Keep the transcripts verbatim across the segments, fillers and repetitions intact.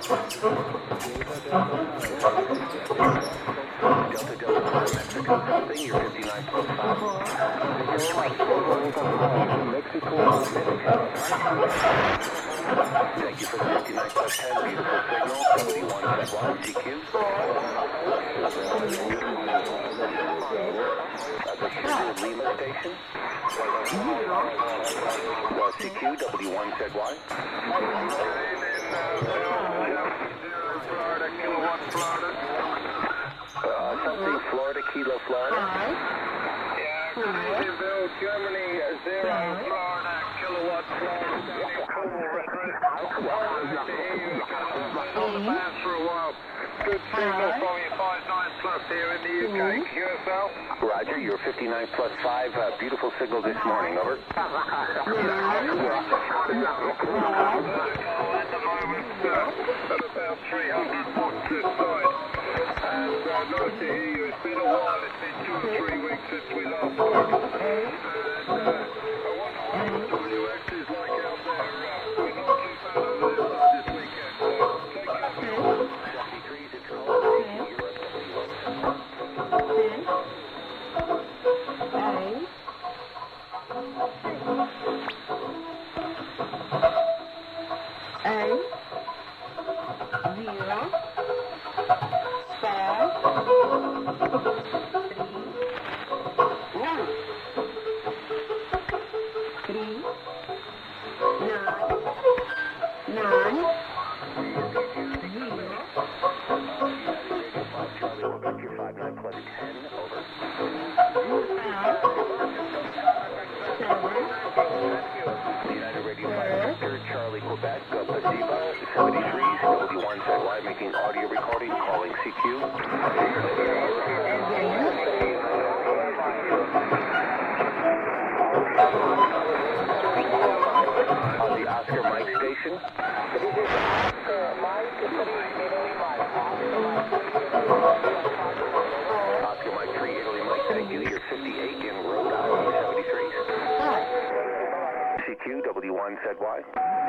something, you're fifty-nine plus five. Thank you for the fifty-nine plus ten, beautiful signal, W one Z Y, C Q. That's a Sugar Lima station. C Q, W one Z Y. Uh, something Florida, Kilo, Florida. Yeah, Cleveland, Germany, zero, Florida, kilowatt, Florida. On the pass for a while. Good signal from you, five nine plus here in the U K. Q S L. Roger, you're fifty-nine plus five. Uh, beautiful signal this morning, over. At the moment, uh, at about three hundred watts this side. And uh, nice to hear you. It's been a while. It's been two or three weeks since we last spoke. And uh, I wonder what W X is like out there. Uh, we're not too bad over there this weekend. So take care. seventy-threes, it's cold. A, zero, five, three, nine, nine, zero, five nine plus ten, over. United Radio five Victor, Charlie, Quebec, uh, Pasiba, seventy-three, W one Z Y, making audio recording, calling C Q. On the Oscar Mike station. Oscar Mike, Oscar Mike three, Italy Mike, thank you. You're fifty-eight in Rhode Island, seventy-three. C Q, W one Z Y.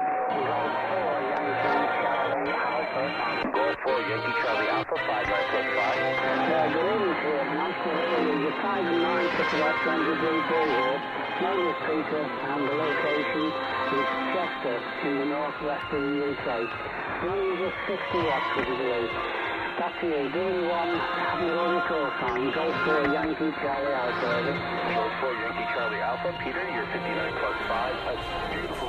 Golf four, Yankee Charlie Alpha, five nine plus five. Uh, good evening to you. Nice to hear you. You're five and nine to the West London Green here. Name is Peter, and the location is Chester in the northwest of the U K. Range is sixty watts for the day. Back to you. Doing one, having a lovely call sign. Golf four, Yankee Charlie Alpha. Golf four, Yankee Charlie Alpha. Peter, you're fifty-nine plus five. A beautiful.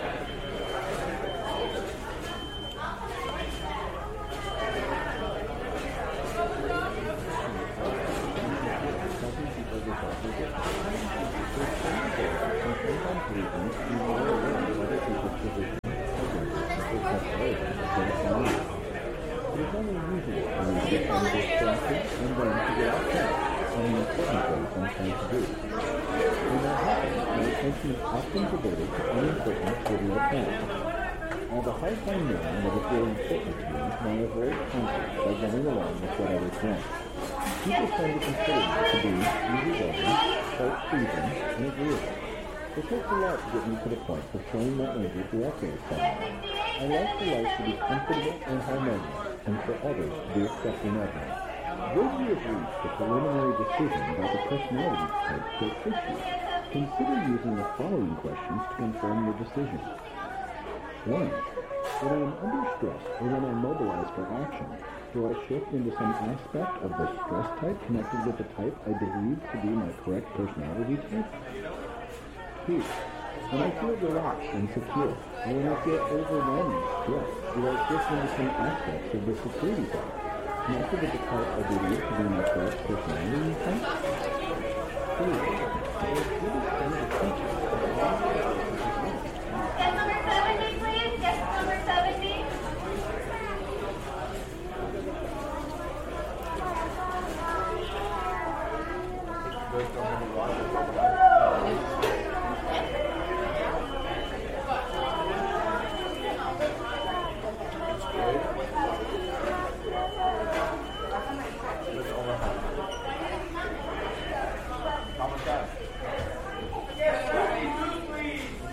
Attention is often devoted to unimportant trivial tasks. All the hard-time knowing that is very important to me now avoid conflict by running along with what others want. People tend to consider me to be easygoing, self-pleasing, and agreeable. It takes a lot to get me to the point of showing my anger directly at someone. I like for life to be comfortable and harmonious, and for others to be accepting of me. Once we have reached a preliminary decision about the personality type to assist you, consider using the following questions to confirm your decision. one. When I am under stress or when I mobilize for action, do I shift into some aspect of the stress type connected with the type I believe to be my correct personality type? two. When I feel relaxed and secure, or when I feel overwhelming stress, do I shift into some aspects of the security type connected with the type I believe to be my correct personality type? three. Get number seventy, please. Get number seventy. Yes, please.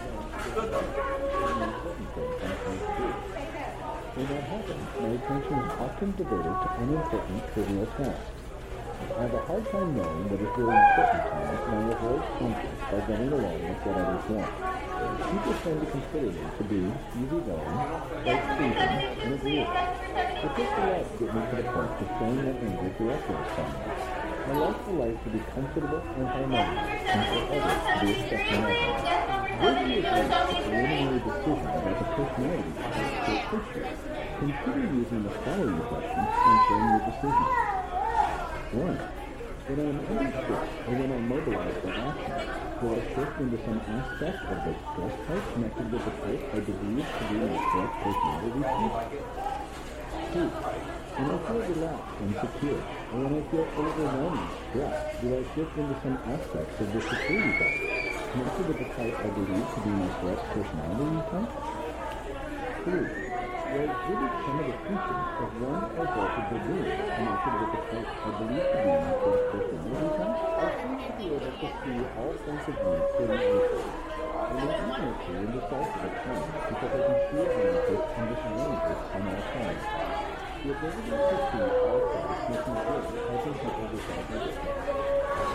my attention is often diverted to unimportant, trivial tasks. I have a hard time knowing what is really important to me, and I avoid conflict by going along with what others want. People tend to consider me to be easygoing, light-pleasing, and agreeable. It takes a lot to get me to the point of showing my anger directly at someone. I like for life to be comfortable and harmonious, and for others to be accepting of me. Where do you agree with the preliminary decision about the personality type for a picture? Consider using the following questions and frame your decision. One. When I am under stress or when I mobilize for action, do I shift into some aspect of the stress type connected with the type I believe to be my correct personality type? Two. When I feel relaxed and secure, or when I feel overwhelming stress, do I shift into some aspects of the security type connected with the type I believe to be my correct personality type? Three. Do I exhibit some of the features of one or both of the rules connected with the type I believe to be my correct personality type? I seem to be able to see all points of view pretty easily. I am eminently indecisive at times because I can see advantages and disadvantages on all sides. The ability to see all sides makes me good at helping people resolve their differences.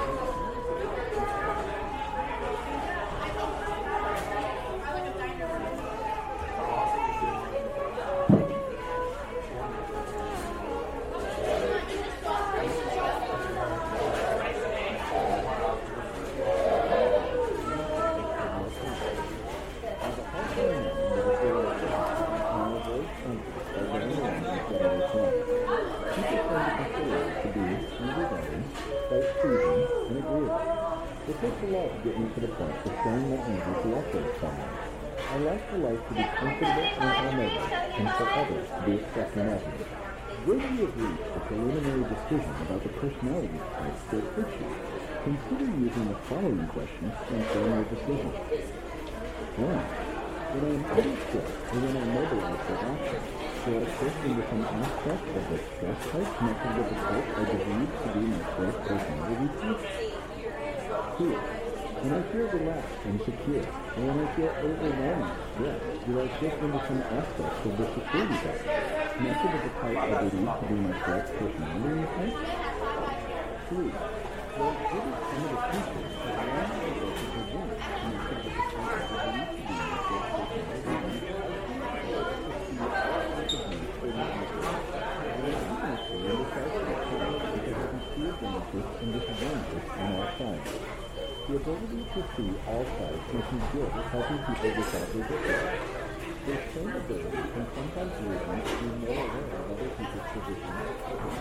It takes a lot to get me to the point of showing my anger directly at someone. I like for life to be comfortable and harmonious, and for others to be accepting of me. Where do you agree with the preliminary decision about the personality type that fits you? Consider using the following questions to inform your decision. One. When I am under stress or when I mobilize for action, do I shift into some aspect of the stress type connected with the type I believe to be my correct personality type? Two. When I feel relaxed and secure, or when I feel overwhelming stress, do I shift into some aspects of the security type connected with the type I believe to be my correct personality type? Three. Do I exhibit some of the features of one or both of the rules connected with the type I believe to be my correct personality type? I seem to see all points of view pretty easily. I am eminently indecisive at times because I can see advantages and disadvantages on all sides. The ability to see all sides makes me good at helping people resolve their differences. This same ability can sometimes lead me to be more aware of other people's positions.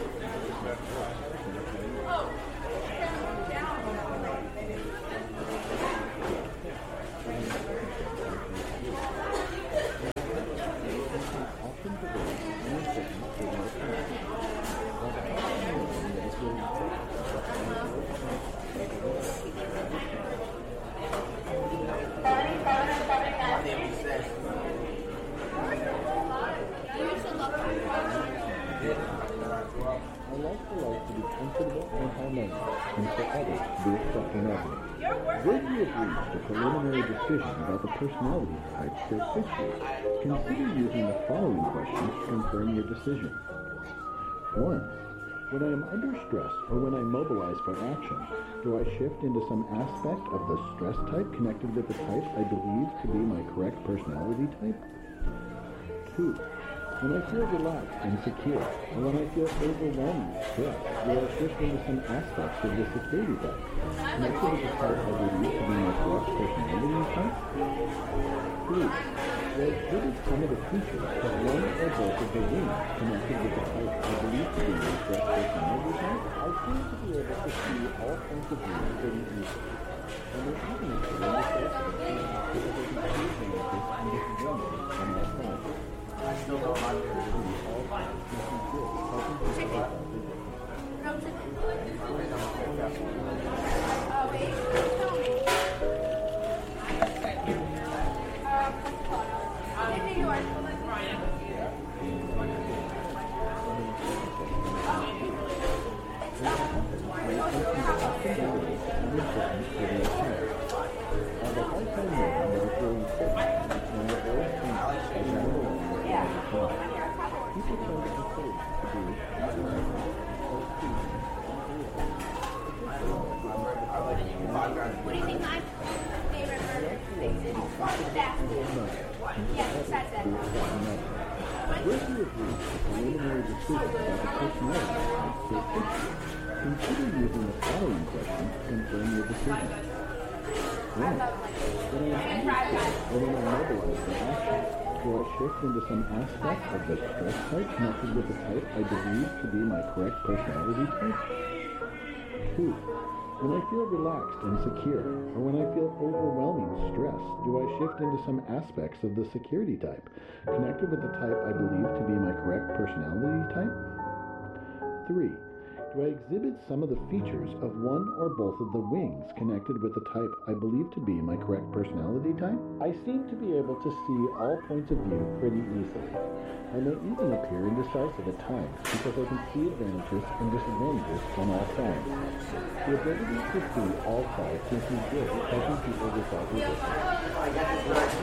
Often debates unimportant trivial tasks. While the often knowing that is really important, I like for life to be comfortable and harmonious, and for others to be accepting of me. Where do you agree with the preliminary decision about the personality types that fit you? Consider using the following questions to confirm your decision. One. When I am under stress or when I mobilize for action, do I shift into some aspect of the stress type connected with the type I believe to be my correct personality type? Two. When I feel relaxed and secure, or when I feel overwhelming stress, do I shift into some aspects of the security type connected with the type I believe to be my correct personality type? Three. Do I exhibit some of the features of one or both of the rules connected with the type I believe to be my correct personality type? I seem to be able to see all points of view pretty easily. And there's even a tremendous aspect of time because I can see advantages and disadvantages on all sides. I still don't like to see all sides makes me good at helping people resolve their People tend to consider to be What do you think my favorite burger is? Fast food. Yeah, besides that. Where do you agree with the preliminary decision about the personality type for a picture? Consider using the following questions to confirm your decision. One, when I am or when I mobilize the action, do I shift into some aspect of the stress type connected with the type I believe to be my correct personality type? Two, when I feel relaxed and secure, or when I feel overwhelming stress, do I shift into some aspects of the security type connected with the type I believe to be my correct personality type? Three, do I exhibit some of the features of one or both of the wings connected with the type I believe to be my correct personality type? I seem to be able to see all points of view pretty easily. I may even appear indecisive at times because I can see advantages and disadvantages on all sides. The ability to see all sides gives me good at helping people resolve resistance.